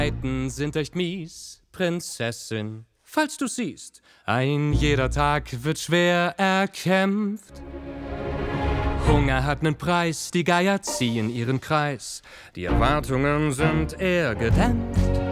Zeiten sind echt mies, Prinzessin, falls du siehst. Ein jeder Tag wird schwer erkämpft. Hunger hat nen Preis, die Geier ziehen ihren Kreis. Die Erwartungen sind eher gedämpft.